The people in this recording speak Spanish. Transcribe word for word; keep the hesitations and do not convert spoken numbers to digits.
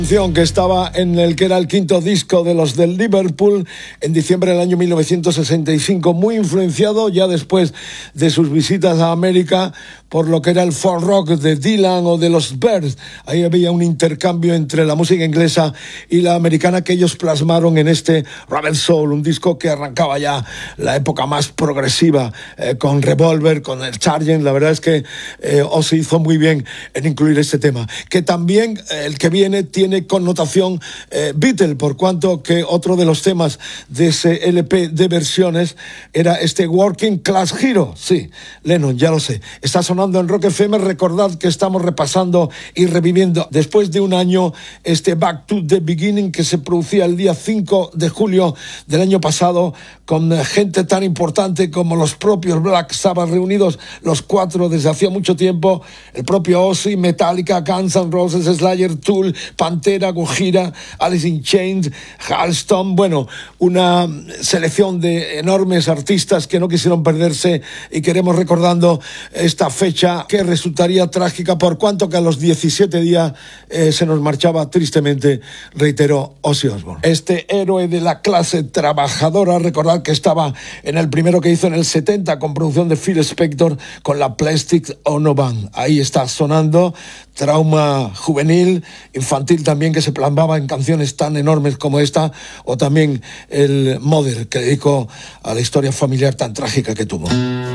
Que estaba en el que era el quinto disco de los del Liverpool en diciembre del año mil novecientos sesenta y cinco, muy influenciado ya después de sus visitas a América por lo que era el folk rock de Dylan o de los Byrds. Ahí había un intercambio entre la música inglesa y la americana que ellos plasmaron en este Rubber Soul, un disco que arrancaba ya la época más progresiva, eh, con Revolver, con el Sergeant. La verdad es que eh, Ozzy hizo muy bien en incluir este tema, que también eh, el que viene tiene connotación eh, Beatle, por cuanto que otro de los temas de ese L P de versiones era este Working Class Hero. Sí, Lennon, ya lo sé, está sonando en Rock F M. Recordad que estamos repasando y reviviendo después de un año este Back to the Beginning que se producía el día cinco de julio del año pasado, con gente tan importante como los propios Black Sabbath reunidos, los cuatro desde hacía mucho tiempo, el propio Ozzy, Metallica, Guns N' Roses, Slayer, Tool, Pantera, Gojira, Alice in Chains, Halston. Bueno, una selección de enormes artistas que no quisieron perderse, y queremos recordando esta fecha que resultaría trágica por cuanto que a los diecisiete días eh, se nos marchaba tristemente, reiteró, Ozzy Osbourne. Este héroe de la clase trabajadora, recordad que estaba en el primero que hizo en el setenta con producción de Phil Spector con la Plastic Ono Band. Ahí está sonando trauma juvenil, infantil también, que se plasmaba en canciones tan enormes como esta, o también el Mother, que dedicó a la historia familiar tan trágica que tuvo.